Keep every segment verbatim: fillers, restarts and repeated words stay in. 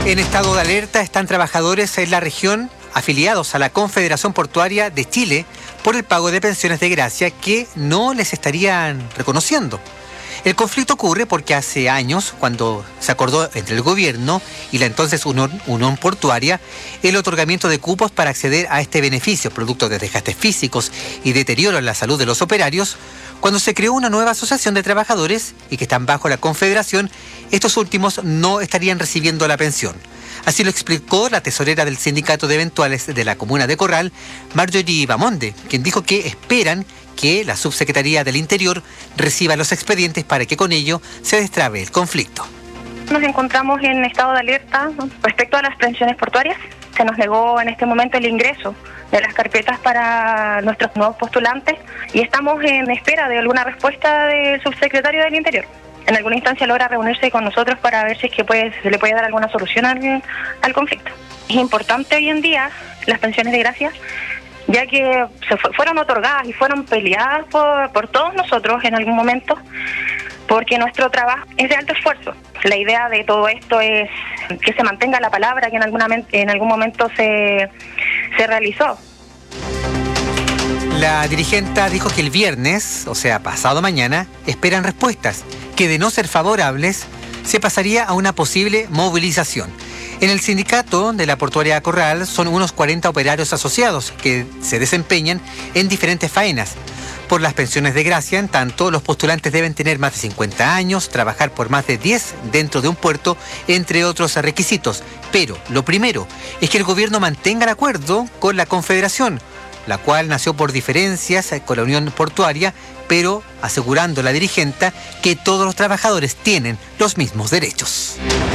En estado de alerta están trabajadores en la región afiliados a la Confederación Portuaria de Chile por el pago de pensiones de gracia que no les estarían reconociendo. El conflicto ocurre porque hace años, cuando se acordó entre el gobierno y la entonces Unión, Unión Portuaria, el otorgamiento de cupos para acceder a este beneficio, producto de desgastes físicos y deterioro en la salud de los operarios, cuando se creó una nueva asociación de trabajadores y que están bajo la Confederación, estos últimos no estarían recibiendo la pensión. Así lo explicó la tesorera del Sindicato de Eventuales de la Comuna de Corral, Marjorie Bamonde, quien dijo que esperan que la Subsecretaría del Interior reciba los expedientes para que con ello se destrabe el conflicto. Nos encontramos en estado de alerta, ¿no?, respecto a las pensiones portuarias. Se nos negó en este momento el ingreso de las carpetas para nuestros nuevos postulantes y estamos en espera de alguna respuesta del Subsecretario del Interior. En alguna instancia logra reunirse con nosotros para ver si es que puede, se le puede dar alguna solución al, al conflicto. Es importante hoy en día las pensiones de gracia, ya que se fu- fueron otorgadas y fueron peleadas por, por todos nosotros en algún momento, porque nuestro trabajo es de alto esfuerzo. La idea de todo esto es que se mantenga la palabra que en, alguna, en algún momento se, se realizó. La dirigenta dijo que el viernes, o sea, pasado mañana, esperan respuestas, que de no ser favorables, se pasaría a una posible movilización. En el sindicato de la Portuaria Corral son unos cuarenta operarios asociados que se desempeñan en diferentes faenas. Por las pensiones de gracia, en tanto, los postulantes deben tener más de cincuenta años, trabajar por más de diez dentro de un puerto, entre otros requisitos. Pero lo primero es que el gobierno mantenga el acuerdo con la Confederación, la cual nació por diferencias con la Unión Portuaria, pero asegurando la dirigenta que todos los trabajadores tienen los mismos derechos.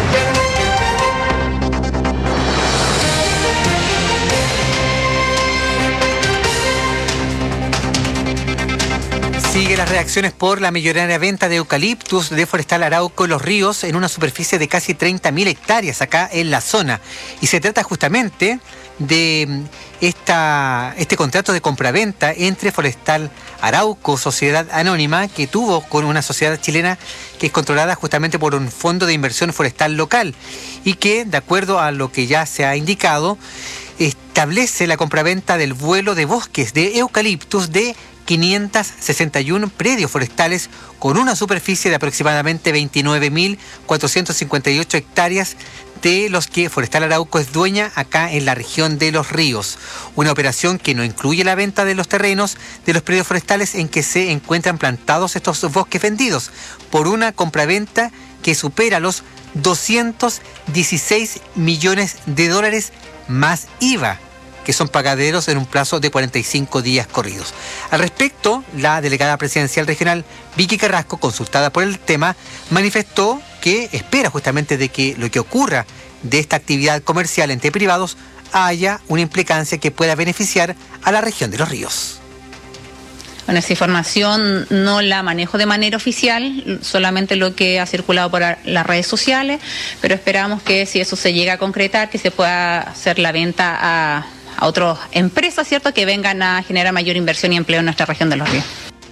Sigue las reacciones por la millonaria venta de eucaliptus de Forestal Arauco en Los Ríos en una superficie de casi treinta mil hectáreas acá en la zona. Y se trata justamente de esta, este contrato de compraventa entre Forestal Arauco, sociedad anónima, que tuvo con una sociedad chilena que es controlada justamente por un fondo de inversión forestal local y que, de acuerdo a lo que ya se ha indicado, establece la compraventa del vuelo de bosques de eucaliptus de quinientos sesenta y uno predios forestales con una superficie de aproximadamente veintinueve mil cuatrocientos cincuenta y ocho hectáreas, de los que Forestal Arauco es dueña acá en la región de Los Ríos. Una operación que no incluye la venta de los terrenos de los predios forestales en que se encuentran plantados estos bosques vendidos, por una compraventa que supera los doscientos dieciséis millones de dólares más I V A, que son pagaderos en un plazo de cuarenta y cinco días corridos. Al respecto, la delegada presidencial regional, Vicky Carrasco, consultada por el tema, manifestó que espera justamente de que lo que ocurra de esta actividad comercial entre privados haya una implicancia que pueda beneficiar a la región de Los Ríos. Bueno, esa información no la manejo de manera oficial, solamente lo que ha circulado por las redes sociales, pero esperamos que si eso se llega a concretar, que se pueda hacer la venta a, a otras empresas, ¿cierto?, que vengan a generar mayor inversión y empleo en nuestra región de Los Ríos.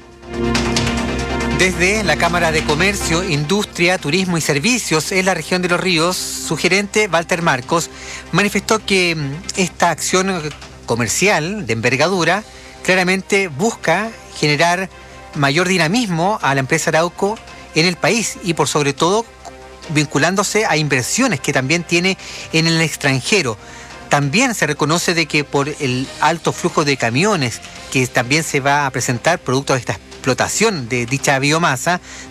Desde la Cámara de Comercio, Industria, Turismo y Servicios en la región de Los Ríos, su gerente, Walter Marcos, manifestó que esta acción comercial de envergadura claramente busca generar mayor dinamismo a la empresa Arauco en el país y por sobre todo vinculándose a inversiones que también tiene en el extranjero. También se reconoce de que por el alto flujo de camiones que también se va a presentar producto de esta explotación de dicha biomasa,